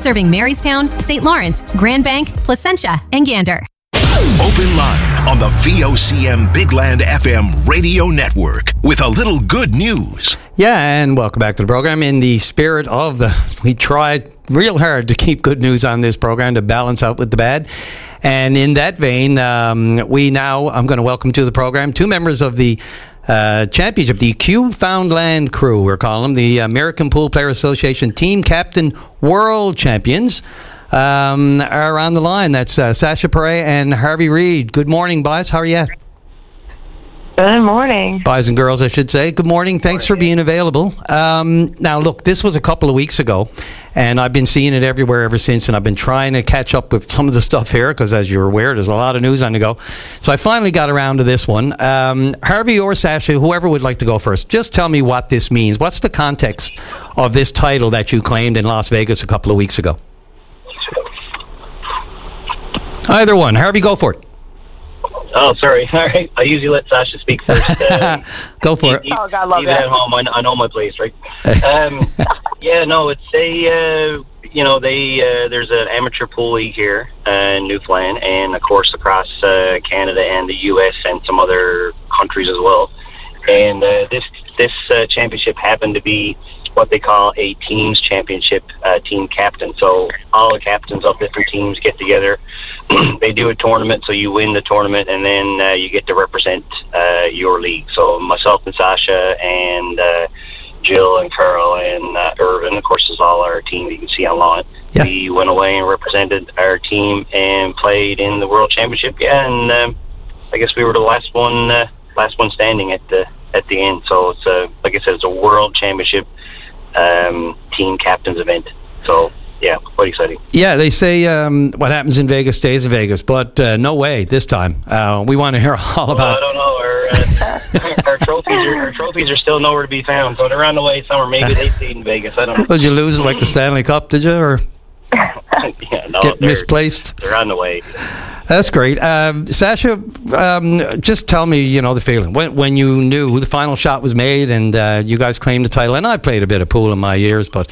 serving Marystown, St. Lawrence, Grand Bank, Placentia, and Gander. Open line on the VOCM Big Land FM radio network with a little good news. Yeah, and welcome back to the program. In the spirit of we tried real hard to keep good news on this program to balance out with the bad. And in that vein, I'm going to welcome to the program two members of the championship, the Q-Foundland crew, we're calling them, the American Pool Player Association Team Captain World Champions. Are on the line. That's Sasha Perret and Harvey Reid. Good morning, boys. How are you? Good morning. Boys and girls, I should say. Good morning. Thanks for being available. Now, look, this was a couple of weeks ago, and I've been seeing it everywhere ever since, and I've been trying to catch up with some of the stuff here, because as you're aware, there's a lot of news on the go. So I finally got around to this one. Harvey or Sasha, whoever would like to go first, just tell me what this means. What's the context of this title that you claimed in Las Vegas a couple of weeks ago? Either one. Harvey, go for it. Oh, sorry. All right. I usually let Sasha speak first. Go for it. Oh, God, love even that. at home, I know my place, right? Yeah, no, it's there's an amateur pool league here in Newfoundland, and of course across Canada and the U.S. and some other countries as well. And this championship happened to be what they call a teams championship, team captain. So all the captains of different teams get together. They do a tournament, so you win the tournament, and then you get to represent your league. So myself and Sasha and Jill and Carl and Irvin, of course, is all our team you can see online. Yeah. We went away and represented our team and played in the World Championship. Yeah, and I guess we were the last one standing at the end. So it's like I said, it's a World Championship team captains event. So yeah, quite exciting. Yeah, they say what happens in Vegas stays in Vegas, but no way this time. We want to hear all about. I don't know. Our trophies are still nowhere to be found. So they're on the way somewhere. Maybe they stayed in Vegas. I don't know. Did you lose like the Stanley Cup? Did you or yeah, no, get misplaced? They're on the way. That's great. Sasha, just tell me, the feeling. When you knew the final shot was made and you guys claimed the title, and I played a bit of pool in my years, but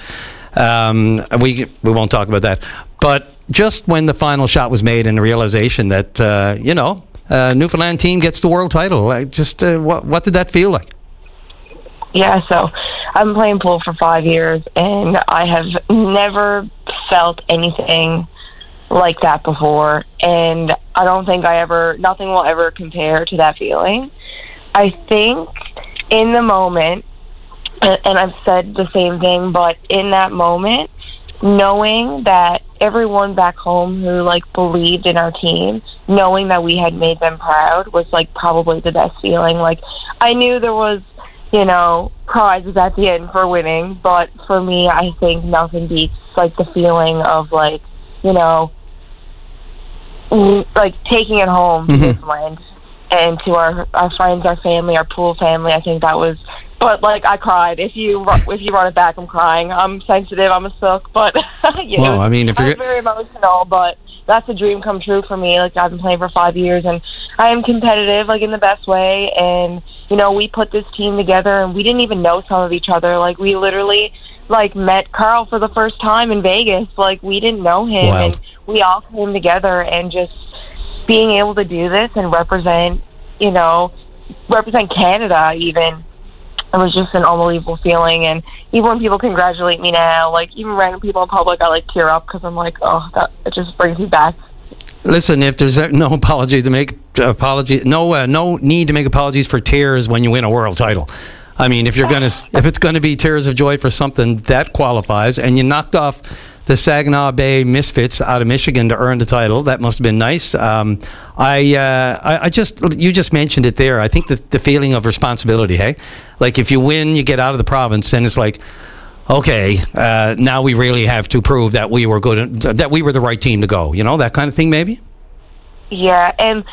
we won't talk about that. But just when the final shot was made and the realization that, Newfoundland team gets the world title, what did that feel like? Yeah, so I've been playing pool for 5 years, and I have never felt anything like that before, and I don't think nothing will ever compare to that feeling. I think in the moment, and I've said the same thing, but in that moment, knowing that everyone back home who believed in our team, knowing that we had made them proud was probably the best feeling. I knew there was, prizes at the end for winning, but for me, I think nothing beats the feeling of taking it home to Newfoundland and to our friends, our family, our pool family. I think that was, but I cried. If you run it back, I'm crying. I'm sensitive. I'm a sook, but well, I mean, if you're very emotional, but that's a dream come true for me. I've been playing for 5 years, and I am competitive, in the best way. And we put this team together, and we didn't even know some of each other. We literally met Carl for the first time in Vegas. We didn't know him, wow. And we all came together, and just being able to do this and represent Canada even. It was just an unbelievable feeling, and even when people congratulate me now, even random people in public, I tear up because I'm it just brings me back. Listen, if there's no apology to make no need to make apologies for tears when you win a world title. I mean, if it's gonna be tears of joy for something that qualifies, and you knocked off the Saginaw Bay Misfits out of Michigan to earn the title, that must have been nice. You just mentioned it there. I think the feeling of responsibility, hey? If you win, you get out of the province, and it's okay, now we really have to prove that we were good, that we were the right team to go, that kind of thing, maybe? Yeah, and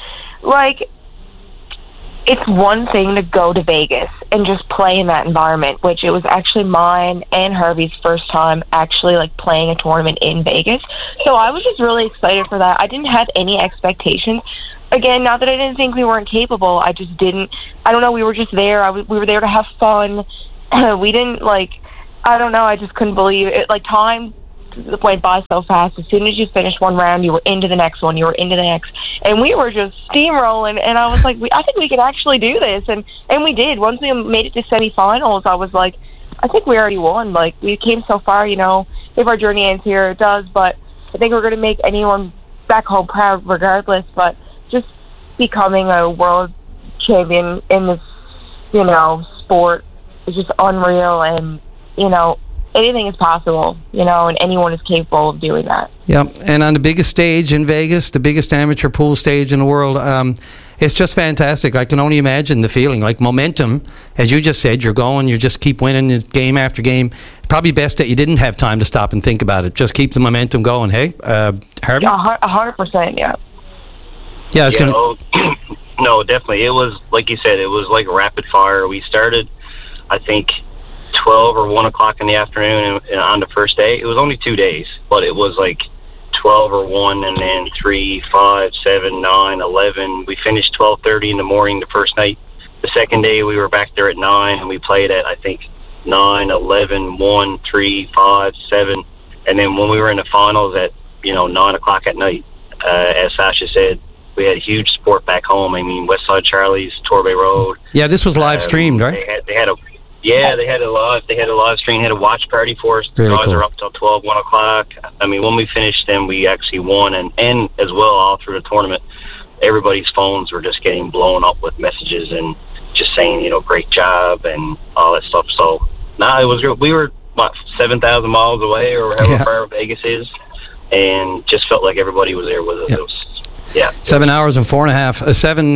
it's one thing to go to Vegas and just play in that environment, which it was actually mine and Harvey's first time actually playing a tournament in Vegas. So I was just really excited for that. I didn't have any expectations. Again, not that I didn't think we weren't capable. I just didn't. I don't know. We were just there. We were there to have fun. We didn't I don't know. I just couldn't believe it. Time went by so fast. As soon as you finished one round, you were into the next one. You were into the next, and we were just steamrolling. And I was like, I think we can actually do this, and we did. Once we made it to semifinals, I was like, I think we already won. Like, we came so far. You know, if our journey ends here, it does. But I think we're going to make anyone back home proud, regardless. But just becoming a world champion in this, you know, sport is just unreal, and you know, anything is possible, you know, and anyone is capable of doing that. Yep, and on the biggest stage in Vegas, the biggest amateur pool stage in the world, it's just fantastic. I can only imagine the feeling, like momentum, as you just said, you just keep winning game after game. Probably best that you didn't have time to stop and think about it. Just keep the momentum going, hey? Harvey? 100%, yeah. Yeah, I was going to... No, definitely. It was, like you said, it was like rapid fire. We started, I think, 12 or 1 o'clock in the afternoon and on the first day. It was only 2 days, but it was like 12 or 1, and then 3, 5, 7, 9, 11. We finished 12:30 in the morning the first night. The second day we were back there at 9, and we played at, I think, 9, 11, 1, 3, 5, 7. And then when we were in the finals at, 9 o'clock at night, as Sasha said, we had huge support back home. I mean, Westside Charlie's, Torbay Road. Yeah, this was live streamed, right? They had a live stream, had a watch party for us. Really The guys cool. were up till 12, 1 o'clock. I mean, when we finished, then we actually won, and as well all through the tournament, everybody's phones were just getting blown up with messages and just saying, great job and all that stuff. So, it was good. We were, 7,000 miles away or however far Vegas is, and just felt like everybody was there with us. Yep. It was, yeah. 7 hours and 4.5,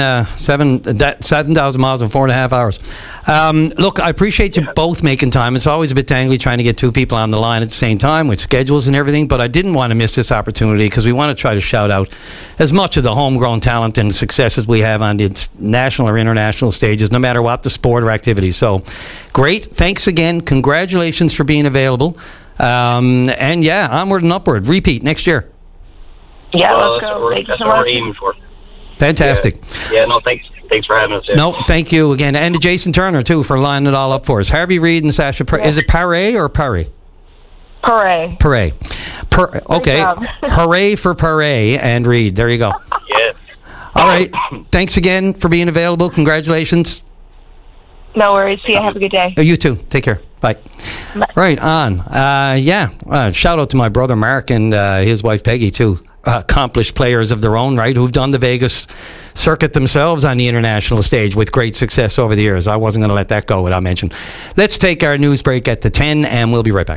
7,000 miles and 4.5 hours. Look, I appreciate you both making time. It's always a bit tangly trying to get two people on the line at the same time with schedules and everything, but I didn't want to miss this opportunity because we want to try to shout out as much of the homegrown talent and successes we have on the national or international stages, no matter what the sport or activity. So, great. Thanks again. Congratulations for being available. And yeah, onward and upward. Repeat next year. Yeah, Well, let's go. Thank you that's so what much. we're aiming for. Fantastic. Yeah, no, thanks for having us here. No, thank you again. And to Jason Turner, too, for lining it all up for us. Harvey Reid and Sasha, is it Paré or Paré? Hooray. Paré. Okay. job. Hooray for Paré and Reid. There you go. Yes. All right. Thanks again for being available. Congratulations. No worries. See you. Have a good day. Oh, you too. Take care. Bye. Bye. Right on. Shout out to my brother Mark and his wife Peggy, too. Accomplished players of their own right who've done the Vegas circuit themselves on the international stage with great success over the years. I wasn't going to let that go without mention. Let's take our news break at the 10 and we'll be right back.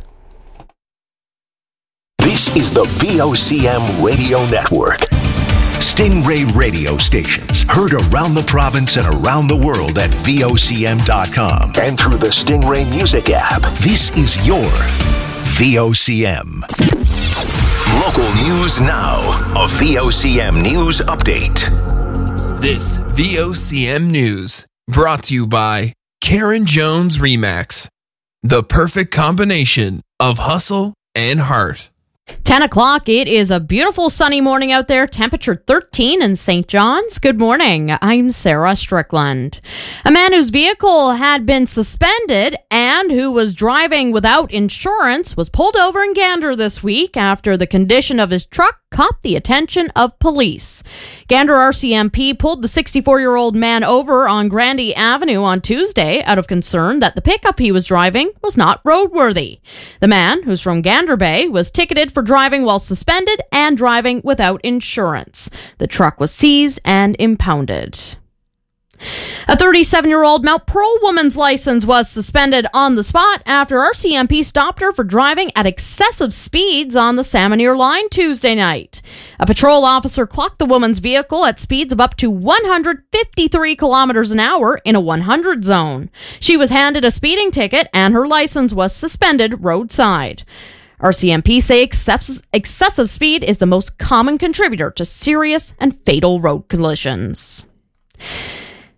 This is the VOCM Radio Network. Stingray radio stations heard around the province and around the world at VOCM.com and through the Stingray Music app. This is your VOCM. Local news now. A VOCM news update. This VOCM News, brought to you by Karen Jones Remax. The perfect combination of hustle and heart. 10 o'clock, it is a beautiful sunny morning out there, temperature 13 in St. John's. Good morning, I'm Sarah Strickland. A man whose vehicle had been suspended and who was driving without insurance was pulled over in Gander this week after the condition of his truck caught the attention of police. Gander RCMP pulled the 64-year-old man over on Grandy Avenue on Tuesday out of concern that the pickup he was driving was not roadworthy. The man, who's from Gander Bay, was ticketed for driving while suspended and driving without insurance. The truck was seized and impounded. A 37-year-old Mount Pearl woman's license was suspended on the spot after RCMP stopped her for driving at excessive speeds on the Salmoneer Line Tuesday night. A patrol officer clocked the woman's vehicle at speeds of up to 153 kilometers an hour in a 100 zone. She was handed a speeding ticket and her license was suspended roadside. RCMP say excessive speed is the most common contributor to serious and fatal road collisions.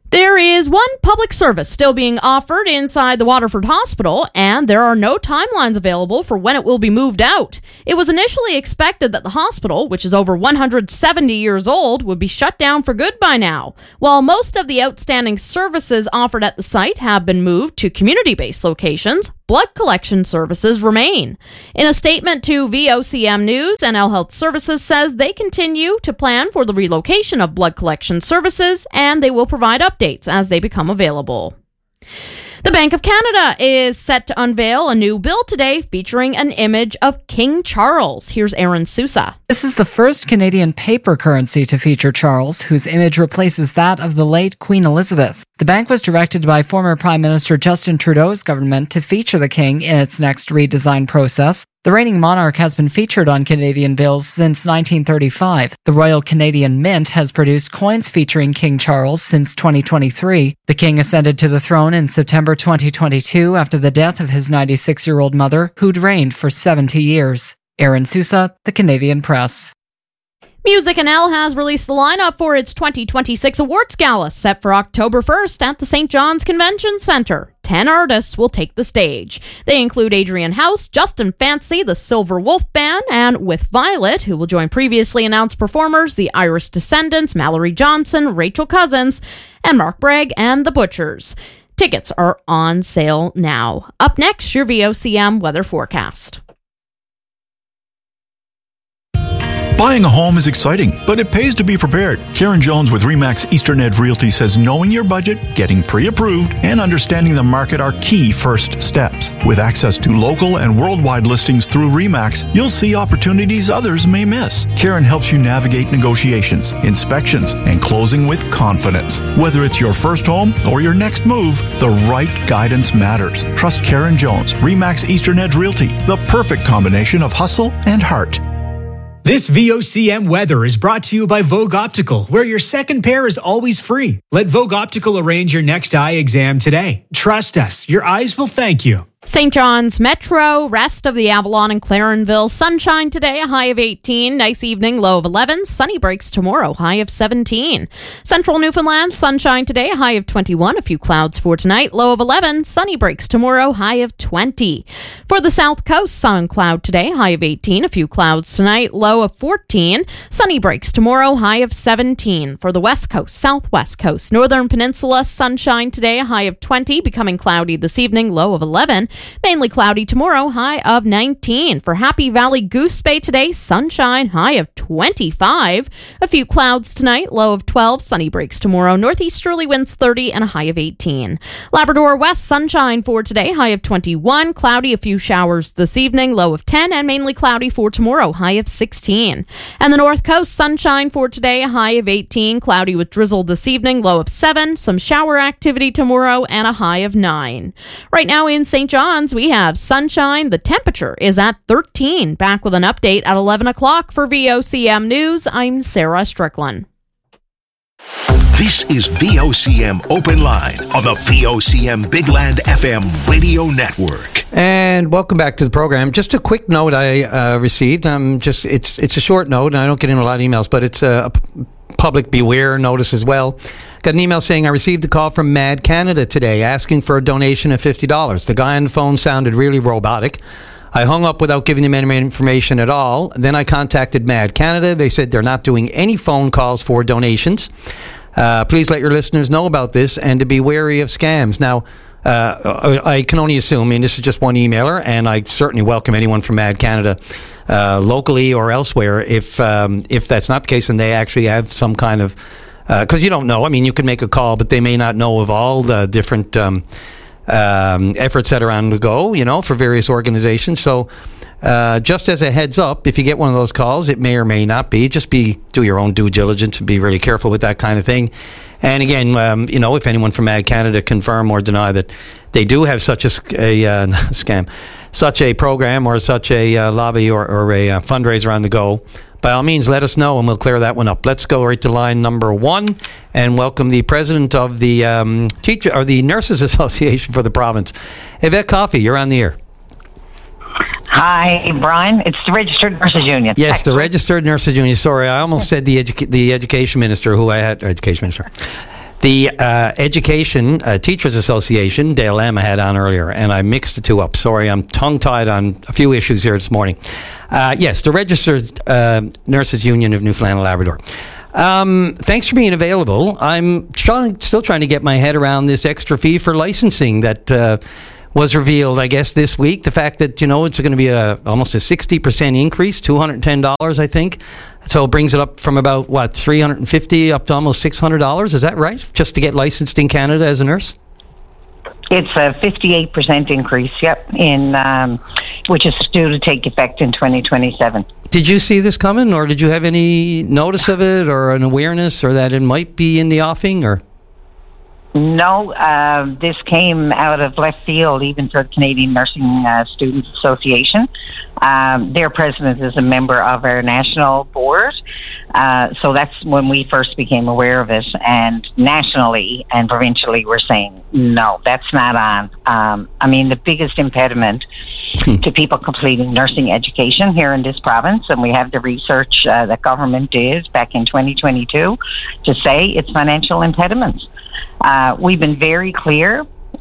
There is one public service still being offered inside the Waterford Hospital, and there are no timelines available for when it will be moved out. It was initially expected that the hospital, which is over 170 years old, would be shut down for good by now. While most of the outstanding services offered at the site have been moved to community-based locations, blood collection services remain. In a statement to VOCM News, NL Health Services says they continue to plan for the relocation of blood collection services, and they will provide updates as they become available. The Bank of Canada is set to unveil a new bill today featuring an image of King Charles. Here's Aaron Sousa. This is the first Canadian paper currency to feature Charles, whose image replaces that of the late Queen Elizabeth. The bank was directed by former Prime Minister Justin Trudeau's government to feature the king in its next redesign process. The reigning monarch has been featured on Canadian bills since 1935. The Royal Canadian Mint has produced coins featuring King Charles since 2023. The king ascended to the throne in September 2022 after the death of his 96-year-old mother, who'd reigned for 70 years. Aaron Sousa, The Canadian Press. Music NL has released the lineup for its 2026 Awards Gala, set for October 1st at the St. John's Convention Centre. 10 artists will take the stage. They include Adrian House, Justin Fancy, the Silver Wolf Band, and With Violet, who will join previously announced performers the Irish Descendants, Mallory Johnson, Rachel Cousins, and Mark Bragg and the Butchers. Tickets are on sale now. Up next, your VOCM weather forecast. Buying a home is exciting, but it pays to be prepared. Karen Jones with RE/MAX Eastern Edge Realty says knowing your budget, getting pre-approved, and understanding the market are key first steps. With access to local and worldwide listings through RE/MAX, you'll see opportunities others may miss. Karen helps you navigate negotiations, inspections, and closing with confidence. Whether it's your first home or your next move, the right guidance matters. Trust Karen Jones, RE/MAX Eastern Edge Realty, the perfect combination of hustle and heart. This VOCM weather is brought to you by Vogue Optical, where your second pair is always free. Let Vogue Optical arrange your next eye exam today. Trust us, your eyes will thank you. St. John's Metro, rest of the Avalon and Clarenville. Sunshine today, a high of 18. Nice evening, low of 11. Sunny breaks tomorrow, high of 17. Central Newfoundland, sunshine today, a high of 21. A few clouds for tonight, low of 11. Sunny breaks tomorrow, high of 20. For the South Coast, sun cloud today, high of 18. A few clouds tonight, low of 14. Sunny breaks tomorrow, high of 17. For the West Coast, Southwest Coast, Northern Peninsula, sunshine today, a high of 20. Becoming cloudy this evening, low of 11. Mainly cloudy tomorrow, high of 19. For Happy Valley Goose Bay today, sunshine, high of 25. A few clouds tonight, low of 12. Sunny breaks tomorrow, northeasterly winds 30 and a high of 18. Labrador West, sunshine for today, high of 21. Cloudy, a few showers this evening, low of 10. And mainly cloudy for tomorrow, high of 16. And the North Coast, sunshine for today, a high of 18. Cloudy with drizzle this evening, low of 7. Some shower activity tomorrow and a high of 9. Right now in St. John's, we have sunshine. The temperature is at 13. Back with an update at 11 o'clock for VOCM News. I'm Sarah Strickland. This is VOCM Open Line on the VOCM Big Land FM radio network. And welcome back to the program. Just a quick note I received. It's a short note, and I don't get in a lot of emails, but it's a public beware notice as well. Got an email saying I received a call from Mad Canada today asking for a donation of $50. The guy on the phone sounded really robotic. I hung up without giving them any information at all. Then I contacted Mad Canada. They said they're not doing any phone calls for donations. Please let your listeners know about this and to be wary of scams. Now, I can only assume, this is just one emailer, and I certainly welcome anyone from Mad Canada locally or elsewhere if that's not the case and they actually have some kind of... Because you don't know. You can make a call, but they may not know of all the different efforts that are on the go, for various organizations. So just as a heads up, if you get one of those calls, it may or may not be. Just do your own due diligence and be really careful with that kind of thing. And again, if anyone from Mad Canada confirm or deny that they do have such a scam, such a program or such a lobby or a fundraiser on the go, by all means, let us know and we'll clear that one up. Let's go right to line number 1 and welcome the president of the the Nurses Association for the province, Yvette Coffey. You're on the air. Hi, Brian. It's the Registered Nurses Union. Yes, the Registered Nurses Union. Sorry, I almost said the education minister, who I had. Education minister. The Education Teachers Association, Dale Lamb had on earlier, and I mixed the two up. Sorry, I'm tongue-tied on a few issues here this morning. Yes, the Registered Nurses Union of Newfoundland and Labrador. Thanks for being available. I'm still trying to get my head around this extra fee for licensing that was revealed, I guess, this week. The fact that, it's going to be almost a 60% increase, $210, I think. So it brings it up from about, $350 up to almost $600. Is that right? Just to get licensed in Canada as a nurse? It's a 58% increase, which is due to take effect in 2027. Did you see this coming, or did you have any notice of it, or an awareness, or that it might be in the offing, or? No, this came out of left field, even for the Canadian Nursing Students Association. Their president is a member of our national board, so that's when we first became aware of it. And nationally and provincially, we're saying, no, that's not on. The biggest impediment to people completing nursing education here in this province, and we have the research that government did back in 2022 to say it's financial impediments. We've been very clear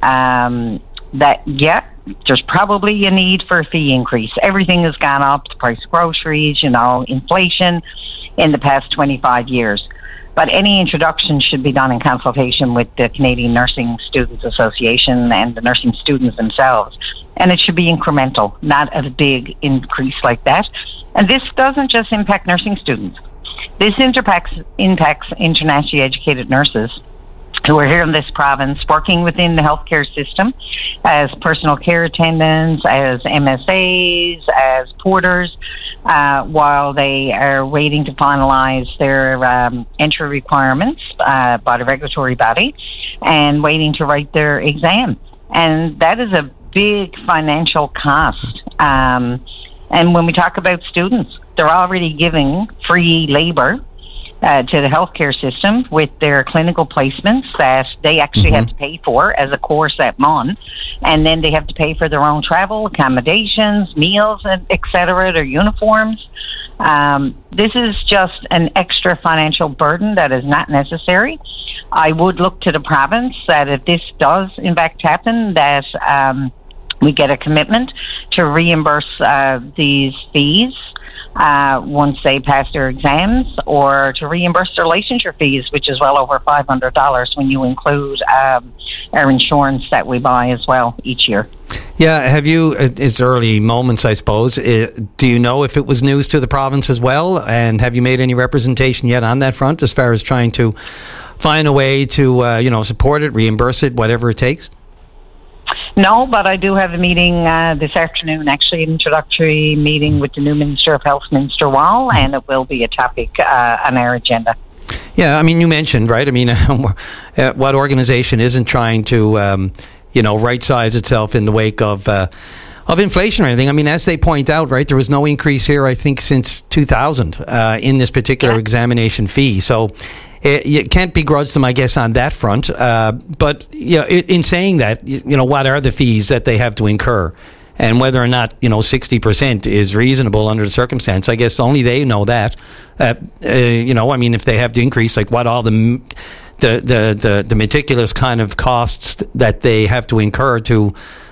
that, there's probably a need for a fee increase. Everything has gone up, the price of groceries, inflation in the past 25 years. But any introduction should be done in consultation with the Canadian Nursing Students Association and the nursing students themselves. And it should be incremental, not a big increase like that. And this doesn't just impact nursing students. This impacts internationally educated nurses who are here in this province working within the healthcare system as personal care attendants, as MSAs, as porters, while they are waiting to finalize their entry requirements by the regulatory body and waiting to write their exam. And that is a big financial cost. And when we talk about students, they're already giving free labor to the healthcare system with their clinical placements that they actually have to pay for as a course at MUN, and then they have to pay for their own travel, accommodations, meals, etc., their uniforms. This is just an extra financial burden that is not necessary. I would look to the province that if this does in fact happen, that we get a commitment to reimburse these fees once they pass their exams, or to reimburse their licensure fees, which is well over $500 when you include our insurance that we buy as well each year. Yeah, have you, it's early moments, I suppose, do you know if it was news to the province as well, and have you made any representation yet on that front as far as trying to find a way to support it, reimburse it, whatever it takes? No, but I do have a meeting this afternoon, actually an introductory meeting with the new Minister of Health, Minister Wall, and it will be a topic on our agenda. Yeah, you mentioned, right? What organization isn't trying to, right-size itself in the wake of inflation or anything? As they point out, right, there was no increase here, I think, since 2000 in this particular examination fee. So you can't begrudge them, I guess, on that front. But in saying that, what are the fees that they have to incur, and whether or not 60% is reasonable under the circumstance? I guess only they know that. If they have to increase, like what all the meticulous kind of costs that they have to incur to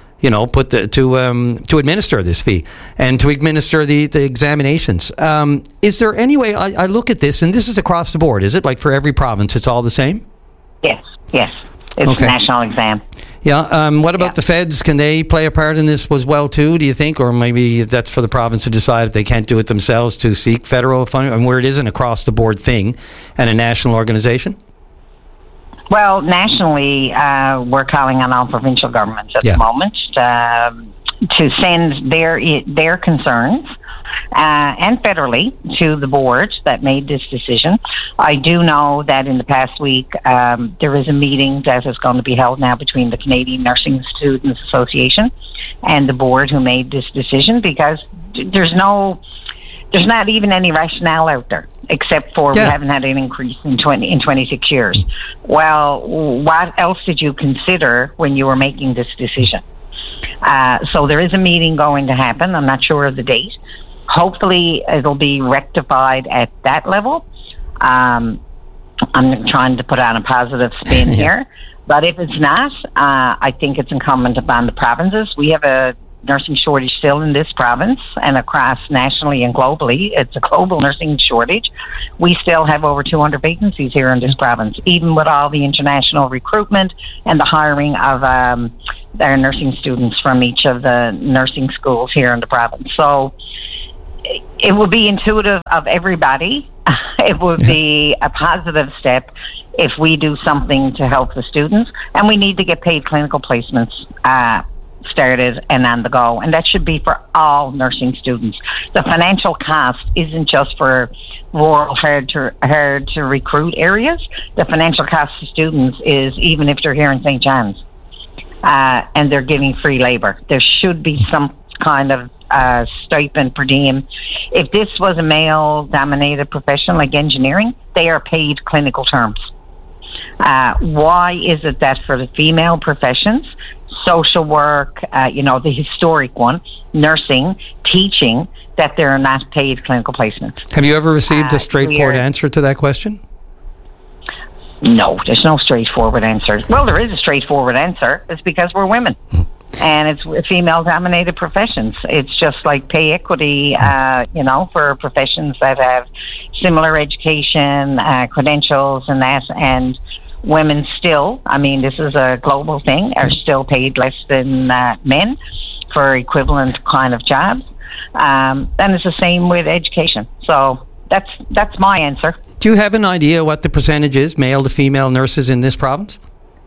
to administer this fee and to administer the examinations. Is there any way, I look at this, and this is across the board, is it? Like for every province, it's all the same? Yes. It's a national exam. Yeah. What about the feds? Can they play a part in this as well, too, do you think? Or maybe that's for the province to decide if they can't do it themselves to seek federal funding, where it is an across-the-board thing and a national organization? Well, nationally, we're calling on all provincial governments at the moment to send their concerns and federally to the board that made this decision. I do know that in the past week there is a meeting that is going to be held now between the Canadian Nursing Students Association and the board who made this decision, because there's not even any rationale out there, except for we haven't had an increase in 26 years. Well, what else did you consider when you were making this decision? So there is a meeting going to happen. I'm not sure of the date. Hopefully it'll be rectified at that level. I'm trying to put on a positive spin here. But if it's not, I think it's incumbent upon the provinces. We have a nursing shortage still in this province and across nationally and globally. It's a global nursing shortage. We still have over 200 vacancies here in this province, even with all the international recruitment and the hiring of our nursing students from each of the nursing schools here in the province. So it would be intuitive of everybody. It would be a positive step if we do something to help the students, and we need to get paid clinical placements started and on the go, and that should be for all nursing students. The financial cost isn't just for rural, hard to recruit areas. The financial cost to students is even if they're here in St. John's and they're giving free labour. There should be some kind of stipend per diem. If this was a male-dominated profession like engineering, they are paid clinical terms. Why is it that for the female professions, social work, the historic one, nursing, teaching, that they're not paid clinical placements? Have you ever received a straightforward answer to that question? No, there's no straightforward answer. Well, there is a straightforward answer. It's because we're women. And it's female-dominated professions. It's just like pay equity, for professions that have similar education, credentials and that. And women still, this is a global thing, are still paid less than men for equivalent kind of jobs. And it's the same with education. So that's my answer. Do you have an idea what the percentage is, male to female nurses in this province?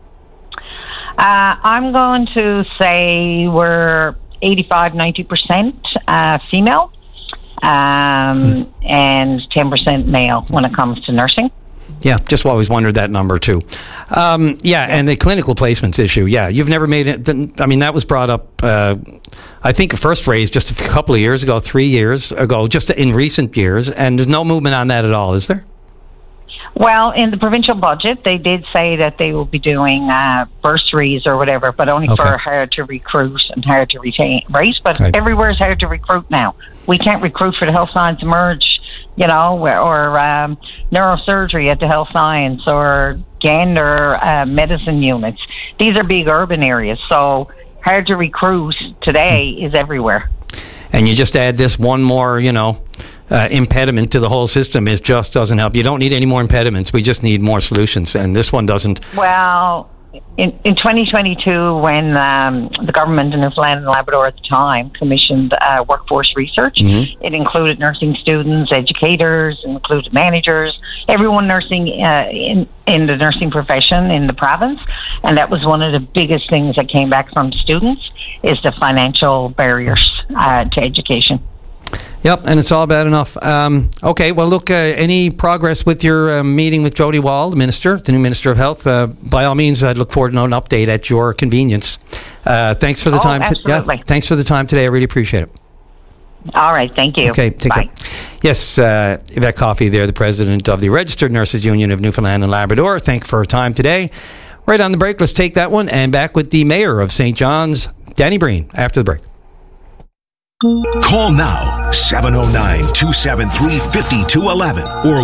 I'm going to say we're 85-90% female and 10% male when it comes to nursing. Yeah, just always wondered that number too. And the clinical placements issue. Yeah, you've never made it. That was brought up, I think, first raised just a couple of years ago, 3 years ago, just in recent years, and there's no movement on that at all, is there? Well, in the provincial budget, they did say that they will be doing bursaries or whatever, but only for hard to recruit and hard to retain, right? But everywhere is hard to recruit now. We can't recruit for the health science emerge, or neurosurgery at the health science or gender medicine units. These are big urban areas, so hard to recruit today is everywhere. And you just add this one more, impediment to the whole system. It just doesn't help. You don't need any more impediments. We just need more solutions, and this one doesn't. Well, in 2022, when the government in Newfoundland and Labrador at the time commissioned workforce research, it included nursing students, educators, included managers, everyone nursing in the nursing profession in the province, and that was one of the biggest things that came back from students is the financial barriers to education. Yep, and it's all bad enough. Okay, well, look, any progress with your meeting with Jody Wall, the new Minister of Health? By all means, I'd look forward to an update at your convenience. Thanks for the time. Absolutely. Thanks for the time today. I really appreciate it. All right, thank you. Okay, take care. Yes, Yvette Coffey there, the president of the Registered Nurses Union of Newfoundland and Labrador. Thank you for her time today. Right on the break, let's take that one and back with the mayor of St. John's, Danny Breen, after the break. Call now, 709-273-5211 or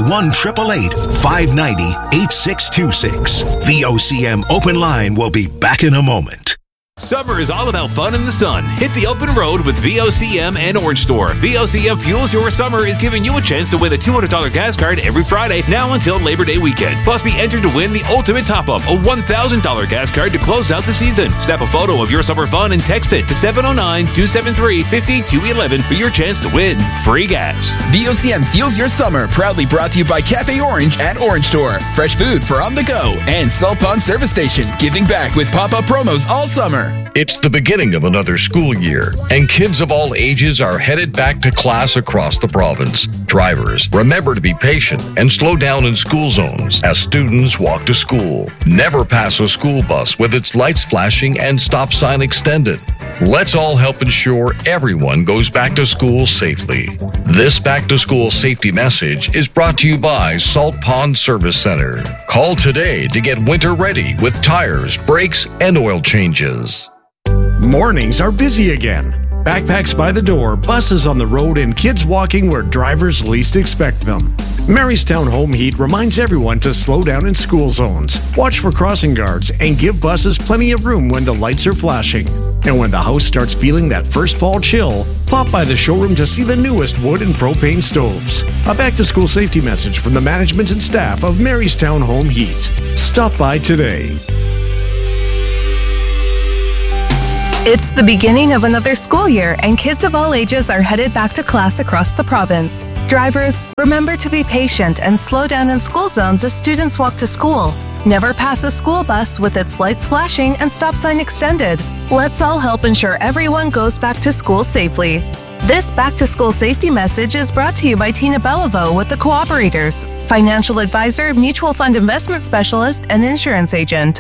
1-888-590-8626. VOCM Open Line will be back in a moment. Summer is all about fun in the sun. Hit the open road with VOCM and Orange Store. VOCM Fuels Your Summer is giving you a chance to win a $200 gas card every Friday now until Labor Day weekend. Plus, be entered to win the ultimate top-up, a $1,000 gas card to close out the season. Snap a photo of your summer fun and text it to 709-273-5211 for your chance to win free gas. VOCM Fuels Your Summer, proudly brought to you by Cafe Orange at Orange Store. Fresh food for on the go. And Salt Pond Service Station, giving back with pop-up promos all summer. It's the beginning of another school year, and kids of all ages are headed back to class across the province. Drivers, remember to be patient and slow down in school zones as students walk to school. Never pass a school bus with its lights flashing and stop sign extended. Let's all help ensure everyone goes back to school safely. This back-to-school safety message is brought to you by Salt Pond Service Center. Call today to get winter ready with tires, brakes, and oil changes. Mornings are busy again. Backpacks by the door, buses on the road, and kids walking where drivers least expect them. Marystown Home Heat reminds everyone to slow down in school zones, watch for crossing guards, and give buses plenty of room when the lights are flashing. And when the house starts feeling that first fall chill, pop by the showroom to see the newest wood and propane stoves. A back-to-school safety message from the management and staff of Marystown Home Heat. Stop by today. It's the beginning of another school year, and kids of all ages are headed back to class across the province. Drivers, remember to be patient and slow down in school zones as students walk to school. Never pass a school bus with its lights flashing and stop sign extended. Let's all help ensure everyone goes back to school safely. This back-to-school safety message is brought to you by Tina Beliveau with the Cooperators, financial advisor, mutual fund investment specialist, and insurance agent.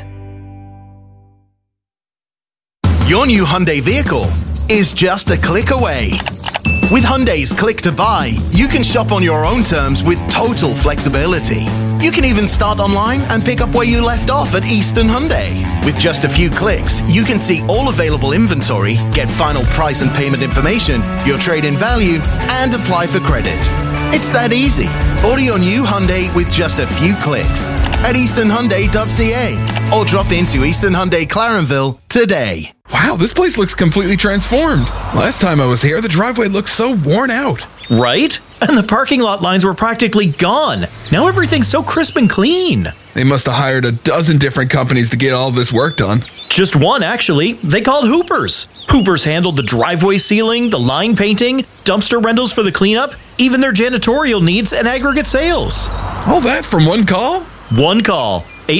Your new Hyundai vehicle is just a click away. With Hyundai's Click to Buy, you can shop on your own terms with total flexibility. You can even start online and pick up where you left off at Eastern Hyundai. With just a few clicks, you can see all available inventory, get final price and payment information, your trade-in value, and apply for credit. It's that easy. Order your new Hyundai with just a few clicks at easternhyundai.ca or drop into Eastern Hyundai Clarenville today. Wow, this place looks completely transformed. Last time I was here, the driveway looked so worn out. Right? And the parking lot lines were practically gone. Now everything's so crisp and clean. They must have hired a dozen different companies to get all this work done. Just one, actually. They called Hoopers. Hoopers handled the driveway sealing, the line painting, dumpster rentals for the cleanup, even their janitorial needs and aggregate sales. All that from one call? One call.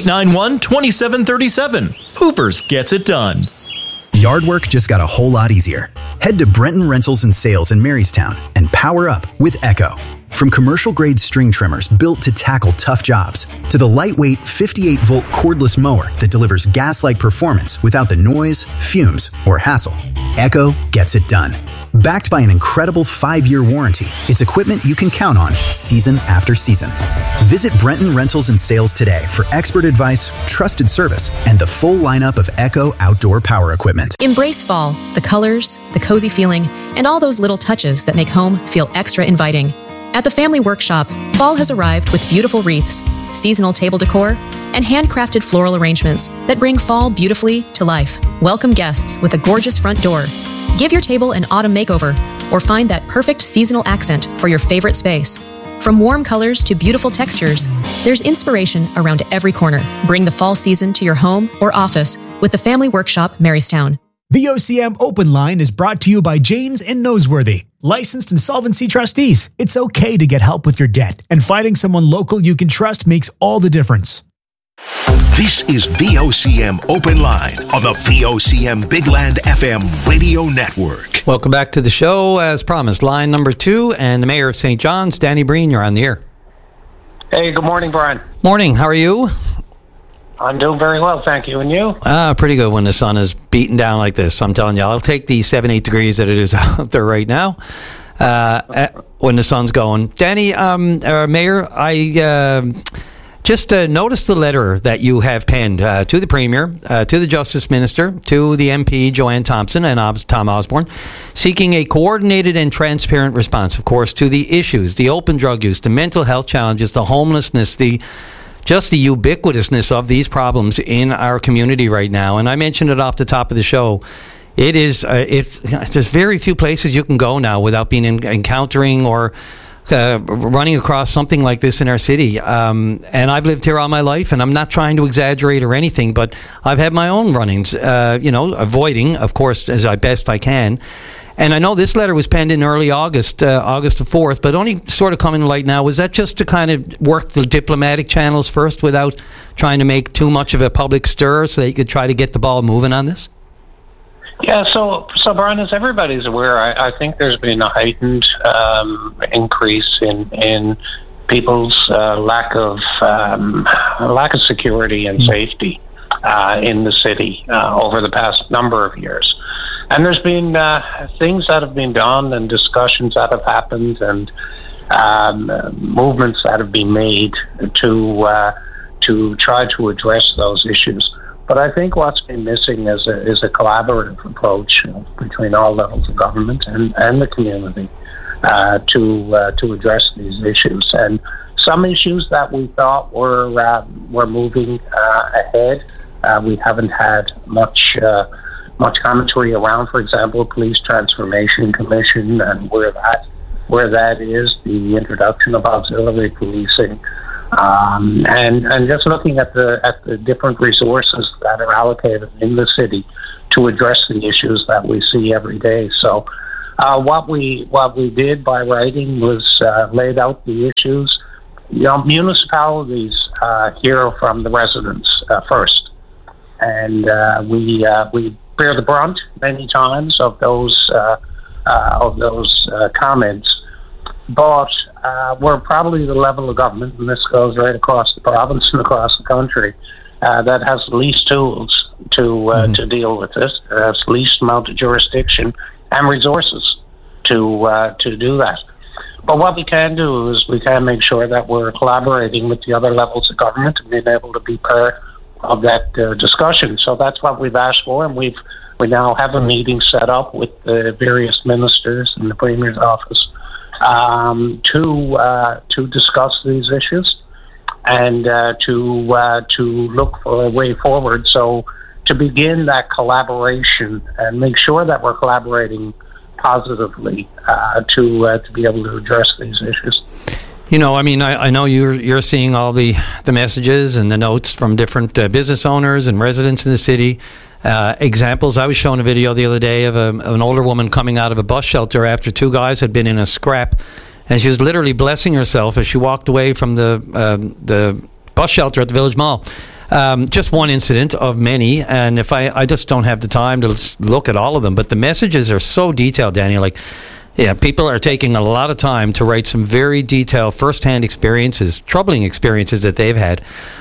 891-2737. Hoopers gets it done. Yard work just got a whole lot easier. Head to Brenton Rentals and Sales in Marystown and power up with Echo. From commercial-grade string trimmers built to tackle tough jobs, to the lightweight 58-volt cordless mower that delivers gas-like performance without the noise, fumes, or hassle, Echo gets it done. Backed by an incredible 5-year warranty, it's equipment you can count on season after season. Visit Brenton Rentals and Sales today for expert advice, trusted service, and the full lineup of Echo outdoor power equipment. Embrace fall, the colors, the cozy feeling, and all those little touches that make home feel extra inviting. At the Family Workshop, fall has arrived with beautiful wreaths, seasonal table decor, and handcrafted floral arrangements that bring fall beautifully to life. Welcome guests with a gorgeous front door. Give your table an autumn makeover, or find that perfect seasonal accent for your favorite space. From warm colors to beautiful textures, there's inspiration around every corner. Bring the fall season to your home or office with the Family Workshop, Marystown. The OCM Open Line is brought to you by Janes and Noseworthy, licensed insolvency trustees. It's okay to get help with your debt, and finding someone local you can trust makes all the difference. This is VOCM Open Line on the VOCM Big Land FM radio network. Welcome back to the show. As promised, line number 2 and the Mayor of St. John's, Danny Breen, you're on the air. Hey, good morning, Brian. Morning, how are you? I'm doing very well, thank you. And you? Pretty good when the sun is beating down like this. I'm telling you, I'll take the 7-8 degrees that it is out there right now when the sun's going. Danny, Mayor, I just noticed the letter that you have penned to the Premier, to the Justice Minister, to the MP, Joanne Thompson, and Tom Osborne, seeking a coordinated and transparent response, of course, to the issues, the open drug use, the mental health challenges, the homelessness, just the ubiquitousness of these problems in our community right now. And I mentioned it off the top of the show. There's very few places you can go now without being encountering or running across something like this in our city. And I've lived here all my life, and I'm not trying to exaggerate or anything, but I've had my own run-ins, avoiding, of course, as best I can. And I know this letter was penned in early August, August the 4th, but only sort of coming to light now. Was that just to kind of work the diplomatic channels first without trying to make too much of a public stir so that you could try to get the ball moving on this? Yeah, so Brian, as everybody's aware, I think there's been a heightened increase in people's lack of security and safety in the city over the past number of years. And there's been things that have been done and discussions that have happened and movements that have been made to try to address those issues. But I think what's been missing is a collaborative approach between all levels of government and the community to address these issues. And some issues that we thought were moving ahead. We haven't had much commentary around, for example, Police Transformation Commission and where that is, the introduction of auxiliary policing, and just looking at the different resources that are allocated in the city to address the issues that we see every day. So what we did by writing was laid out the issues. Municipalities hear from the residents first, and we bear the brunt many times of those comments. But we're probably the level of government, and this goes right across the province and across the country, that has the least tools to deal with this, has the least amount of jurisdiction and resources to do that. But what we can do is we can make sure that we're collaborating with the other levels of government and being able to be part of that discussion. So that's what we've asked for, and we now have a meeting set up with the various ministers in the Premier's office to discuss these issues and to look for a way forward. So to begin that collaboration and make sure that we're collaborating positively to be able to address these issues. I know you're seeing all the messages and the notes from different business owners and residents in the city. Examples, I was shown a video the other day of an older woman coming out of a bus shelter after two guys had been in a scrap, and she was literally blessing herself as she walked away from the bus shelter at the Village Mall. Just one incident of many, and if I just don't have the time to look at all of them, but the messages are so detailed, Daniel. People are taking a lot of time to write some very detailed first-hand experiences, troubling experiences that they've had.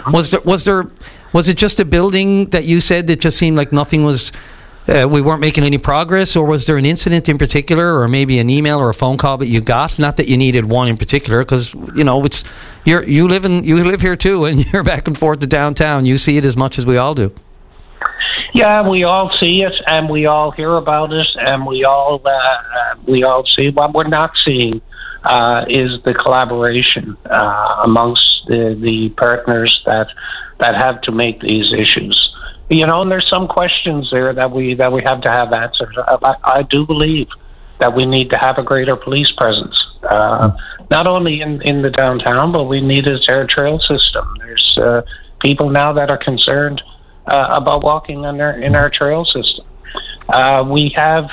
Was it just a building that you said that just seemed like nothing was, we weren't making any progress, or was there an incident in particular, or maybe an email or a phone call that you got? Not that you needed one in particular, because it's you live here too, and you're back and forth to downtown. You see it as much as we all do. Yeah, we all see it, and we all hear about it, and we all see. What we're not seeing is the collaboration amongst the partners that have to make these issues. And there's some questions there that we have to have answers. I do believe that we need to have a greater police presence, not only in the downtown, but we need a trail system. There's people now that are concerned about walking in our trail system. We have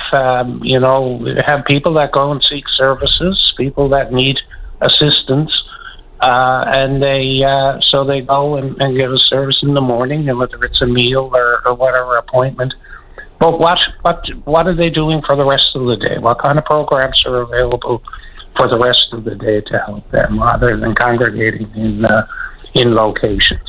people that go and seek services, people that need assistance, and they go and get a service in the morning, and whether it's a meal or whatever appointment. But what are they doing for the rest of the day? What kind of programs are available for the rest of the day to help them, rather than congregating in locations?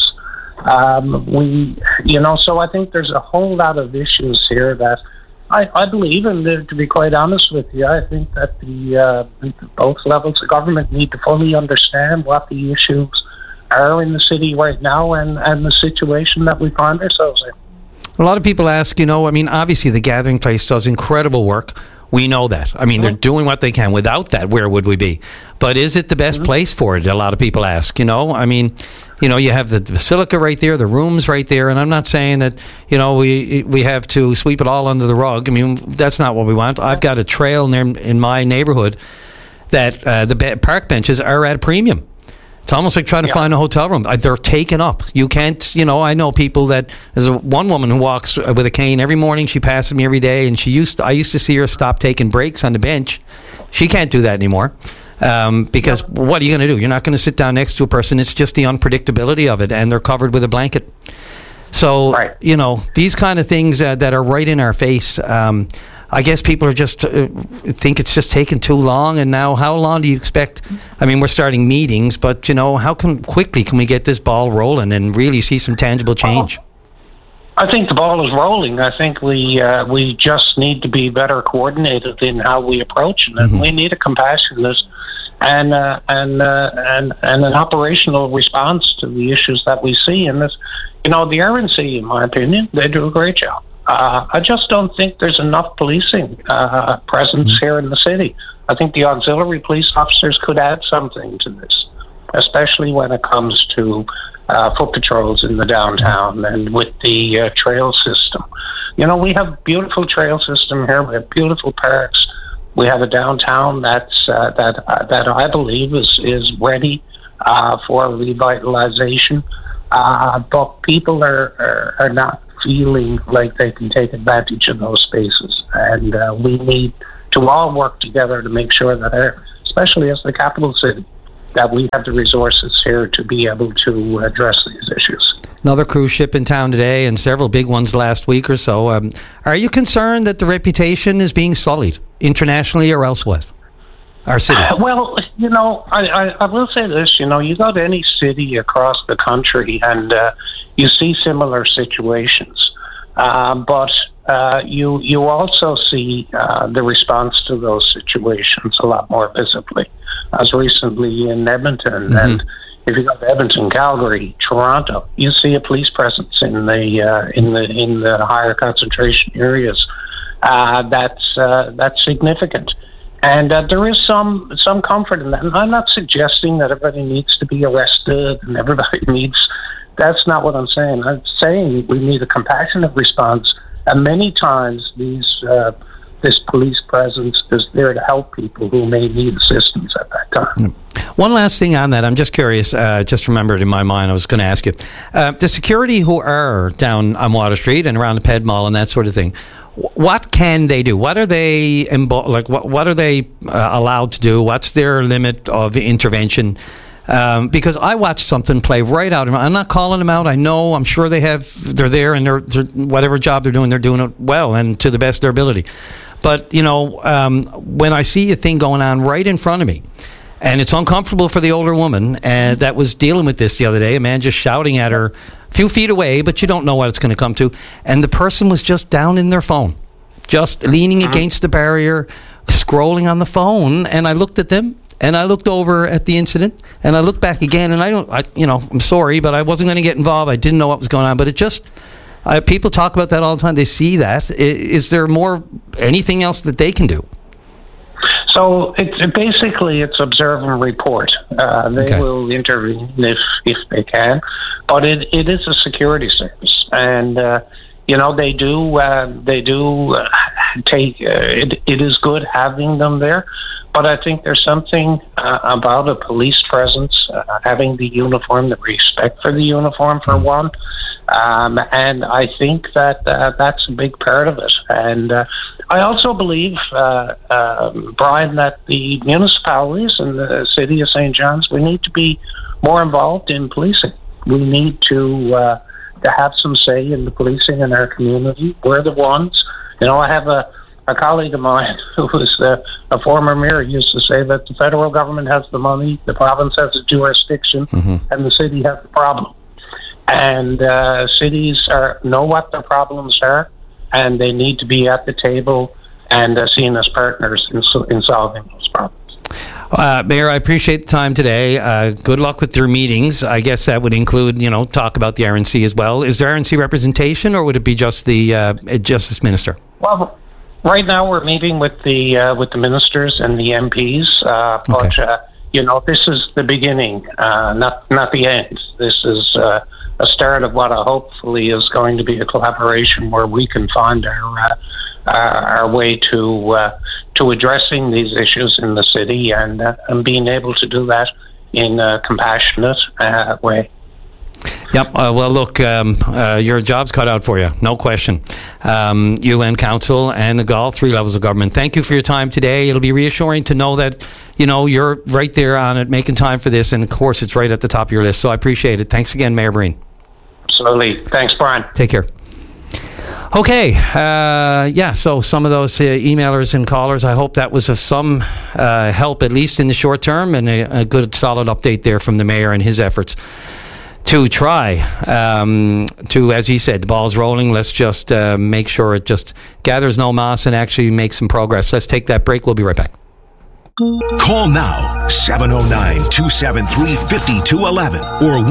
So I think there's a whole lot of issues here that I believe, and to be quite honest with you, I think that both levels of government need to fully understand what the issues are in the city right now and the situation that we find ourselves in. A lot of people ask, obviously the Gathering Place does incredible work. We know that. They're doing what they can. Without that, where would we be? But is it the best place for it? A lot of people ask, you have the Basilica right there, the rooms right there, and I'm not saying that, we have to sweep it all under the rug. That's not what we want. I've got a trail in my neighborhood that the park benches are at a premium. It's almost like trying to find a hotel room. They're taken up. You can't, I know people there's one woman who walks with a cane every morning. She passes me every day, and I used to see her stop taking breaks on the bench. She can't do that anymore. Because what are you going to do? You're not going to sit down next to a person. It's just the unpredictability of it, and they're covered with a blanket. So, these kind of things that are right in our face, I guess people are just think it's just taking too long. And now, how long do you expect? We're starting meetings, but how quickly can we get this ball rolling and really see some tangible change? I think the ball is rolling. I think we just need to be better coordinated in how we approach it. And we need a compassionate and an operational response to the issues that we see. And this, the RNC, in my opinion, they do a great job. I just don't think there's enough policing presence here in the city. I think the auxiliary police officers could add something to this. especially when it comes to foot patrols in the downtown and with the trail system. You know, we have beautiful trail system here. We have beautiful parks. We have a downtown that I believe is ready for revitalization. But people are not feeling like they can take advantage of those spaces, and we need to all work together to make sure that, especially as the capital city, that we have the resources here to be able to address these issues. Another cruise ship in town today, and several big ones last week or so. Are you concerned that the reputation is being sullied internationally or elsewhere? Our city. Well, you know, I will say this. You know, you go to any city across the country, and you see similar situations, but you also see the response to those situations a lot more visibly, as recently in Edmonton. And if you go to Edmonton, Calgary, Toronto, you see a police presence in the higher concentration areas. That's significant. And there is some comfort in that. And I'm not suggesting that everybody needs to be arrested and everybody needs... That's not what I'm saying. I'm saying we need a compassionate response. And many times this police presence is there to help people who may need assistance at that time. One last thing on that. I'm just curious, just remembered in my mind, I was going to ask you. The security who are down on Water Street and around the Ped Mall and that sort of thing, what can they do? What are they what are they allowed to do? What's their limit of intervention? Because I watched something play right out. I'm not calling them out. I know. I'm sure they're there, and they're whatever job they're doing it well and to the best of their ability. But you know, when I see a thing going on right in front of me, and it's uncomfortable for the older woman that was dealing with this the other day, a man just shouting at her a few feet away, but you don't know what it's going to come to. And the person was just down in their phone, just leaning against the barrier, scrolling on the phone. And I looked at them, and I looked over at the incident, and I looked back again, and I'm sorry, but I wasn't going to get involved. I didn't know what was going on, but it just... people talk about that all the time. They see that. Is there anything else that they can do? So it's observe and report. They will intervene if they can, but it is a security service, and you know they do take. It is good having them there, but I think there's something about a police presence, having the uniform, the respect for the uniform for one. And I think that that's a big part of it. And I also believe, Brian, that the municipalities and the city of St. John's, we need to be more involved in policing. We need to have some say in the policing in our community. We're the ones. You know, I have a colleague of mine who was a former mayor used to say that the federal government has the money, the province has the jurisdiction, and the city has the problem. And cities know what the problems are, and they need to be at the table and seen as partners in solving those problems. Mayor, I appreciate the time today. Good luck with your meetings. I guess that would include, talk about the RNC as well. Is there RNC representation, or would it be just the Justice Minister? Well, right now we're meeting with the ministers and the MPs, but this is the beginning, not the end. This is a start of what hopefully is going to be a collaboration where we can find our way to addressing these issues in the city and being able to do that in a compassionate way. Yep. Well, look, your job's cut out for you, no question. You and council and all three levels of government. Thank you for your time today. It'll be reassuring to know that you're right there on it, making time for this, and of course, it's right at the top of your list. So I appreciate it. Thanks again, Mayor Breen. Absolutely. Thanks, Brian. Take care. Okay. So some of those emailers and callers, I hope that was of some help, at least in the short term, and a good, solid update there from the mayor and his efforts to try to, as he said, the ball's rolling. Let's just make sure it just gathers no moss and actually make some progress. Let's take that break. We'll be right back. Call now, 709-273-5211 or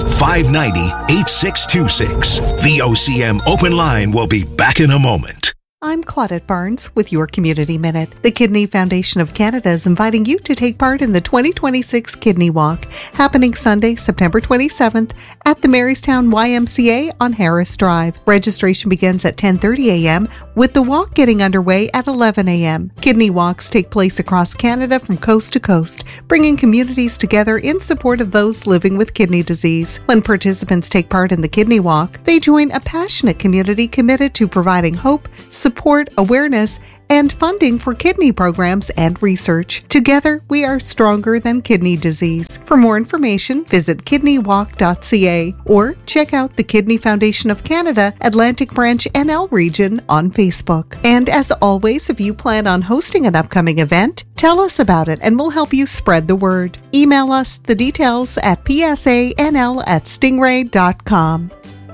1-888-590-8626. VOCM Open Line will be back in a moment. I'm Claudette Barnes with your Community Minute. The Kidney Foundation of Canada is inviting you to take part in the 2026 Kidney Walk, happening Sunday, September 27th at the Marystown YMCA on Harris Drive. Registration begins at 10:30 a.m., with the walk getting underway at 11 a.m. Kidney walks take place across Canada from coast to coast, bringing communities together in support of those living with kidney disease. When participants take part in the Kidney Walk, they join a passionate community committed to providing hope, support, awareness, and funding for kidney programs and research. Together, we are stronger than kidney disease. For more information, visit kidneywalk.ca or check out the Kidney Foundation of Canada Atlantic Branch NL region on Facebook. And as always, if you plan on hosting an upcoming event, tell us about it and we'll help you spread the word. Email us the details at psanl@stingray.com.